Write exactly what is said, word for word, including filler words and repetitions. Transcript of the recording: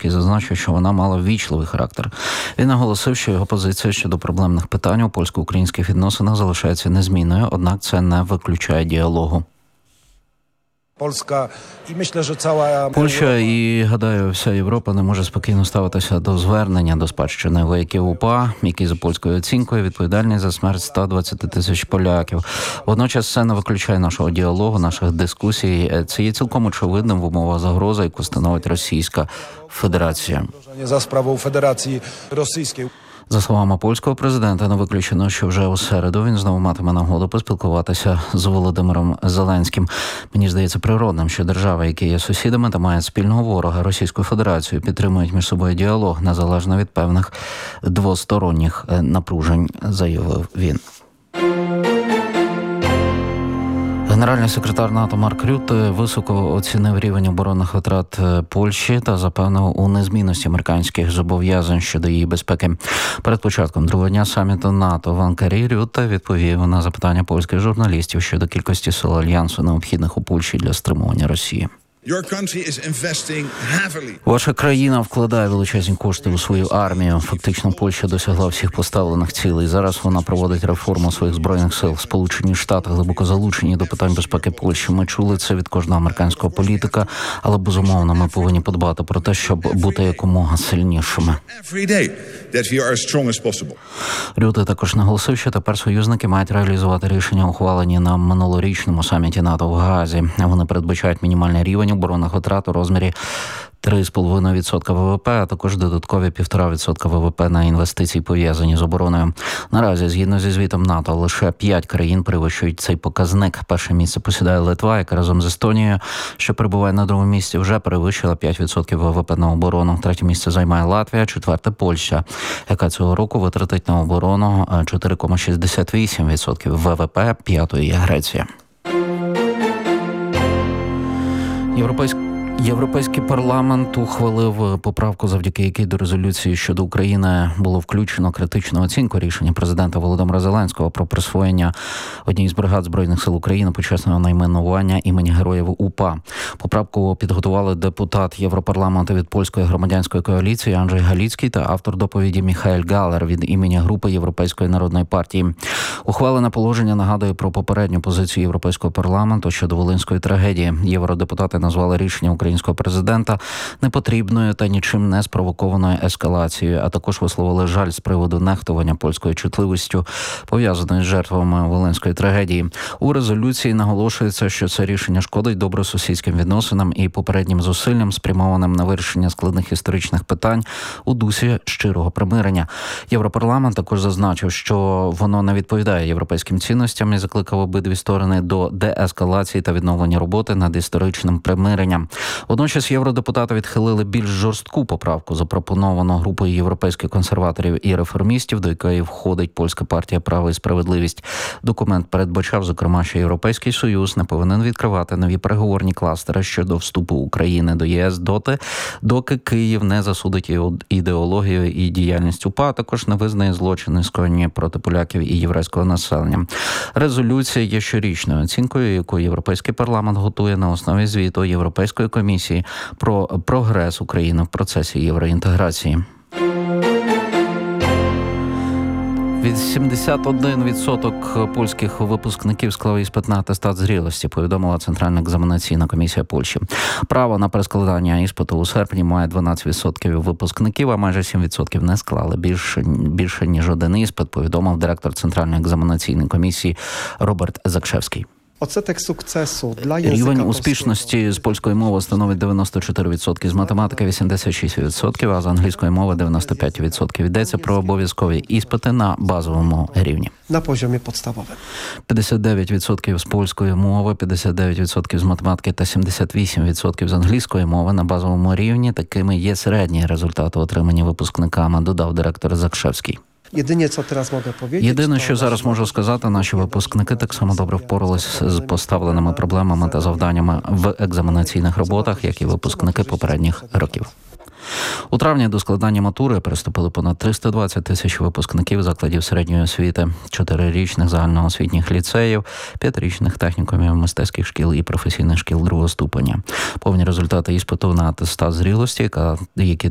Зеленський зазначив, що вона мала ввічливий характер. Він наголосив, що його позиція щодо проблемних питань у польсько-українських відносинах залишається незмінною, однак це не виключає діалогу. Польська і myślę, що цała Польща і, гадаю, вся Європа не може спокійно ставитися до звернення до спадщини вояків УПА, які за польською оцінкою відповідальні за смерть ста двадцяти тисяч поляків. Водночас це не виключає нашого діалогу, наших дискусій. Це є цілком очевидним в умовах загрози, яку становить Російська Федерація. За справою Федерації Російської. За словами польського президента, не виключено, що вже у середу він знову матиме нагоду поспілкуватися з Володимиром Зеленським. Мені здається природним, що держави, які є сусідами та мають спільного ворога Російську Федерацію, підтримують між собою діалог незалежно від певних двосторонніх напружень, заявив він. Генеральний секретар НАТО Марк Рютте високо оцінив рівень оборонних витрат Польщі та запевнив у незмінності американських зобов'язань щодо її безпеки. Перед початком другого дня саміту НАТО в Анкарі Рютте відповів на запитання польських журналістів щодо кількості сил Альянсу, необхідних у Польщі для стримування Росії. Ваша країна вкладає величезні кошти у свою армію. Фактично, Польща досягла всіх поставлених цілей. Зараз вона проводить реформу своїх збройних сил. Сполучені Штати глибоко залучені до питань безпеки Польщі. Ми чули це від кожного американського політика, але безумовно ми повинні подбати про те, щоб бути якомога сильнішими. Рютте також наголосив, що тепер союзники мають реалізувати рішення, ухвалені на минулорічному саміті НАТО в Гаазі. Вони передбачають мінімальний рівень оборонних витрат у розмірі три цілих п'ять десятих відсотка ВВП, а також додаткові півтора десятих відсотка ВВП на інвестиції, пов'язані з обороною. Наразі, згідно зі звітом НАТО, лише п'ять країн перевищують цей показник. Перше місце посідає Литва, яка разом з Естонією, що перебуває на другому місці, вже перевищила п'ять відсотків ВВП на оборону. Третє місце займає Латвія, четверте – Польща, яка цього року витратить на оборону чотири цілих шістдесят вісім відсотка ВВП, п'ятою є Греція. Європейська Європейський парламент ухвалив поправку, завдяки якій до резолюції щодо України було включено критичну оцінку рішення президента Володимира Зеленського про присвоєння одній з бригад Збройних сил України почесного найменування імені Героїв УПА. Поправку підготували депутат Європарламенту від Польської громадянської коаліції Анджей Галіцький та автор доповіді Міхаель Галер від імені групи Європейської народної партії. Ухвалене положення нагадує про попередню позицію Європейського парламенту щодо Волинської трагедії. Євродепутати назвали рішення українського президента непотрібною та нічим не спровокованою ескалацією, а також висловили жаль з приводу нехтування польською чутливістю, пов'язаною з жертвами Волинської трагедії. У резолюції наголошується, що це рішення шкодить добросусідським відносинам і попереднім зусиллям, спрямованим на вирішення складних історичних питань у дусі щирого примирення. Європарламент також зазначив, що воно не відповідає європейським цінностям і закликав обидві сторони до деескалації та відновлення роботи над історичним примиренням. Водночас євродепутати відхилили більш жорстку поправку, запропоновану групою європейських консерваторів і реформістів, до якої входить Польська партія «Право і справедливість». Документ передбачав, зокрема, що Європейський Союз не повинен відкривати нові переговорні кластери щодо вступу України до ЄС доти, доки Київ не засудить ідеологію і діяльність УПА, а також не визнає злочини, скоєні проти поляків і єврейського населення. Резолюція є щорічною оцінкою, яку Європейський парламент готує на основі звіту Європейської комісії про прогрес України в процесі євроінтеграції. вісімдесят один відсоток польських випускників склали іспит на атестат зрілості, повідомила Центральна екзаменаційна комісія Польщі. Право на перескладання іспиту у серпні має дванадцять відсотків випускників, а майже сім відсотків не склали. Більше, більше ніж один іспит, повідомив директор Центральної екзаменаційної комісії Роберт Закшевський. Рівень успішності з польської мови становить дев'яносто чотири відсотки, з математики вісімдесят шість відсотків, а з англійської мови дев'яносто п'ять відсотків. Йдеться про обов'язкові іспити на базовому рівні. На poziomie podstawowym. п'ятдесят дев'ять відсотків з польської мови, п'ятдесят дев'ять відсотків з математики та сімдесят вісім відсотків з англійської мови на базовому рівні. Такими є середні результати, отримані випускниками, додав директор Закшевський. Єдине, що зараз можу сказати, наші випускники так само добре впоралися з поставленими проблемами та завданнями в екзаменаційних роботах, як і випускники попередніх років. У травні до складання матури приступили понад триста двадцять тисяч випускників закладів середньої освіти, чотирирічних загальноосвітніх ліцеїв, п'ятирічних технікумів, мистецьких шкіл і професійних шкіл другого ступеня. Повні результати іспиту на атестат зрілості, які